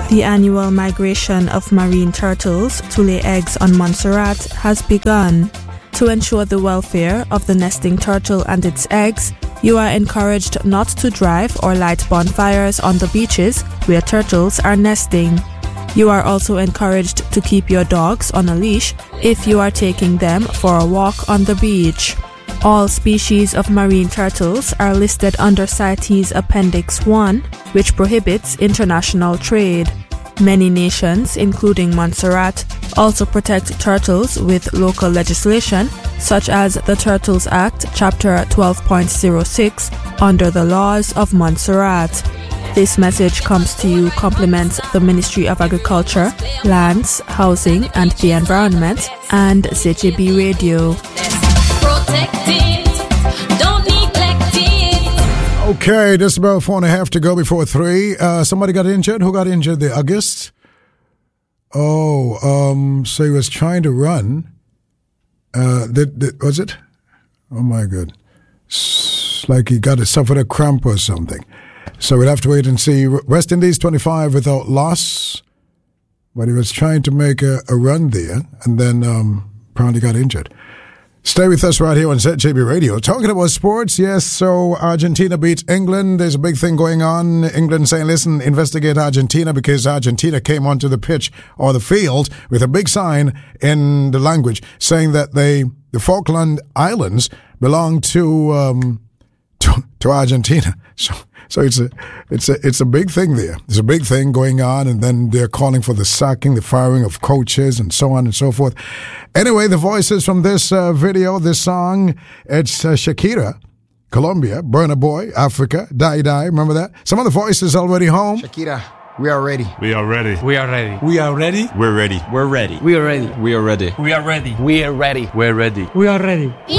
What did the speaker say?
The annual migration of marine turtles to lay eggs on Montserrat has begun. To ensure the welfare of the nesting turtle and its eggs, you are encouraged not to drive or light bonfires on the beaches where turtles are nesting. You are also encouraged to keep your dogs on a leash if you are taking them for a walk on the beach. All species of marine turtles are listed under CITES Appendix 1, which prohibits international trade. Many nations, including Montserrat, also protect turtles with local legislation, such as the Turtles Act, Chapter 12.06, under the laws of Montserrat. This message comes to you compliments the Ministry of Agriculture, Lands, Housing and the Environment and ZJB Radio. Okay, just about 4.5 to go before 3. Somebody got injured? Who got injured there? August? So he was trying to run. Was it? Oh my God. It's like he suffered a cramp or something. So we'll have to wait and see. West Indies 25 without loss. But he was trying to make a run there and then apparently got injured. Stay with us right here on ZJB Radio. Talking about sports, yes, so Argentina beats England. There's a big thing going on. England saying, listen, investigate Argentina because Argentina came onto the pitch or the field with a big sign in the language saying that the Falkland Islands belong to Argentina. So it's a big thing there. There's a big thing going on, and then they're calling for the sacking, the firing of coaches, and so on and so forth. Anyway, the voices from this video, this song, it's Shakira, Colombia, Burna Boy, Africa, Die Die, remember that? Some of the voices already home. Shakira, we are ready. We are ready. We are ready. We are ready. We're ready. We're ready. We are ready. We are ready. We are ready. We are ready. We're ready. We are ready. We are ready.